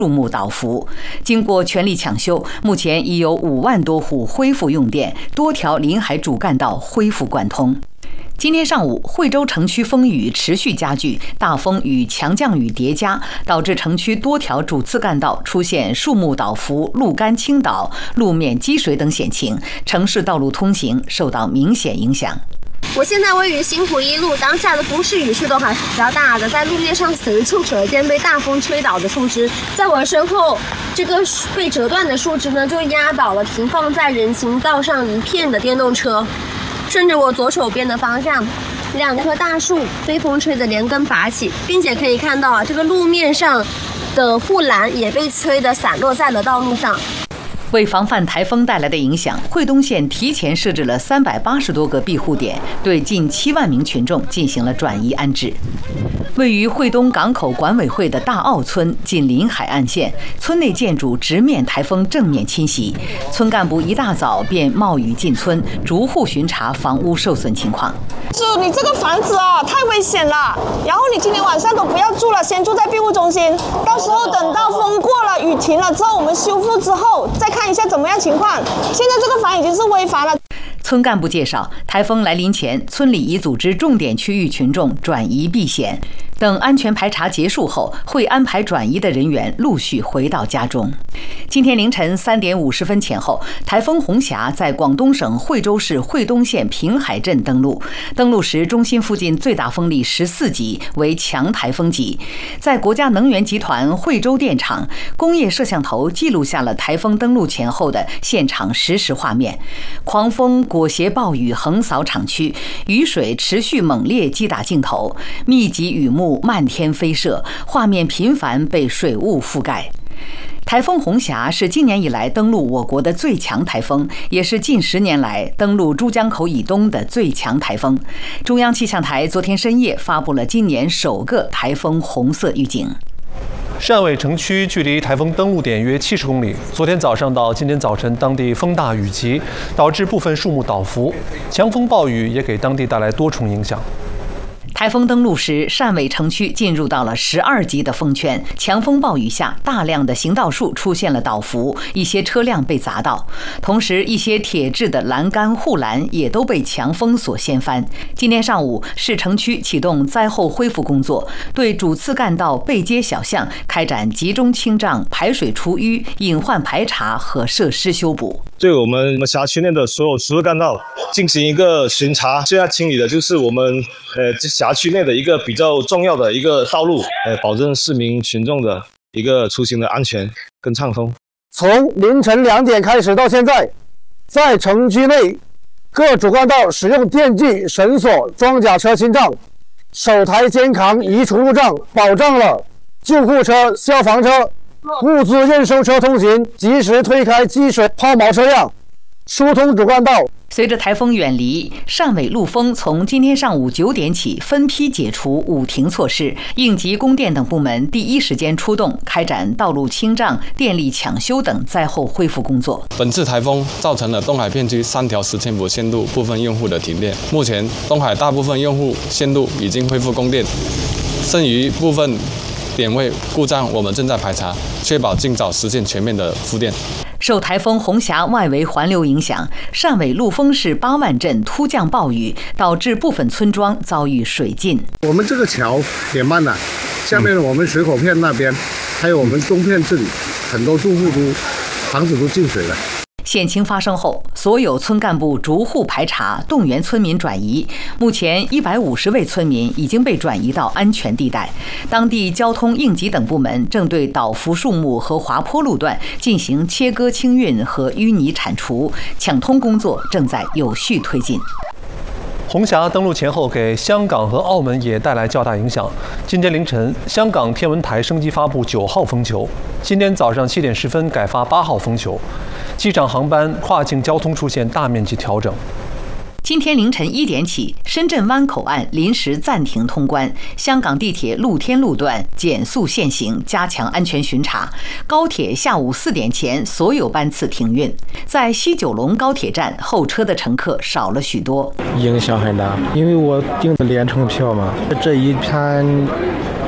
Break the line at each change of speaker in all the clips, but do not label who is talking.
树木倒伏。经过全力抢修，目前已有5万多户恢复用电，多条临海主干道恢复贯通。今天上午，惠州城区风雨持续加剧，大风与强降雨叠加，导致城区多条主次干道出现树木倒伏、路杆倾倒、路面积水等险情，城市道路通行受到明显影响。
我现在位于新浦一路，当下的风势雨势都还是比较大的，在路面上随处可见被大风吹倒的树枝，在我身后这个被折断的树枝呢，就压倒了停放在人行道上一片的电动车。顺着我左手边的方向，2棵大树被风吹得连根拔起，并且可以看到这个路面上的护栏也被吹得散落在了道路上。
为防范台风带来的影响，惠东县提前设置了380多个庇护点，对近7万名群众进行了转移安置。位于惠东港口管委会的大澳村紧邻海岸线，村内建筑直面台风正面侵袭，村干部一大早便冒雨进村，逐户巡查房屋受损情况。
你这个房子啊太危险了，然后你今天晚上都不要住了，先住在庇护中心，到时候等到风过了、雨停了之后，我们修复之后再看一下怎么样情况。现在这个房已经是危房了。
村干部介绍，台风来临前，村里已组织重点区域群众转移避险，等安全排查结束后，会安排转移的人员陆续回到家中。今天凌晨3点50分前后，台风红霞在广东省惠州市惠东县平海镇登陆，登陆时中心附近最大风力14级，为强台风级。在国家能源集团惠州电厂，工业摄像头记录下了台风登陆前后的现场实时画面，狂风裹挟暴雨横扫厂区，雨水持续猛烈击打镜头，密集雨幕漫天飞射，画面频繁被水雾覆盖。台风红霞是今年以来登陆我国的最强台风，也是近10年来登陆珠江口以东的最强台风。中央气象台昨天深夜发布了今年首个台风红色预警。
汕尾城区距离台风登陆点约70公里。昨天早上到今天早晨，当地风大雨急，导致部分树木倒伏，强风暴雨也给当地带来多重影响。
台风登陆时，汕尾城区进入到了12级的风圈，强风暴雨下，大量的行道树出现了倒伏，一些车辆被砸到，同时一些铁质的栏杆、护栏也都被强风所掀翻。今天上午，市城区启动灾后恢复工作，对主次干道背街小巷开展集中清障、排水除淤、隐患排查和设施修补。
对我们辖区内的所有主次干道进行一个巡查，现在清理的就是我们辖区内的一个比较重要的一个道路，保证市民群众的一个出行的安全跟畅通。
从凌晨2点开始到现在，在城区内各主干道使用电锯、绳索、装甲车清障，手抬肩扛移除路障，保障了救护车、消防车、物资运收车通行，及时推开积水抛锚车辆，疏通主干道。
随着台风远离，汕尾陆丰从今天上午9点起分批解除五停措施，应急供电等部门第一时间出动，开展道路清障、电力抢修等灾后恢复工作。
本次台风造成了东海片区3条10千伏线路部分用户的停电，目前东海大部分用户线路已经恢复供电，剩余部分点位故障我们正在排查，确保尽早实现全面的复电。
受台风红霞外围环流影响，汕尾陆丰市8万镇突降暴雨，导致部分村庄遭遇水浸。
我们这个桥也慢了，下面我们水口片那边，还有我们中片这里，很多住户房子都进水了。
险情发生后，所有村干部逐户排查，动员村民转移。目前150位村民已经被转移到安全地带。当地交通、应急等部门正对倒伏树木和滑坡路段进行切割清运和淤泥铲除，抢通工作正在有序推进。
红霞登陆前后，给香港和澳门也带来较大影响。今天凌晨，香港天文台升级发布9号风球，今天早上7点10分改发8号风球，机场航班、跨境交通出现大面积调整。
今天凌晨1点起，深圳湾口岸临时暂停通关，香港地铁露天路段减速限行，加强安全巡查。高铁下午4点前所有班次停运。在西九龙高铁站，候车的乘客少了许多，
影响很大，因为我订的联程票嘛，这一盘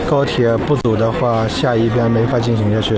高铁不走的话，下一班没法进行下去。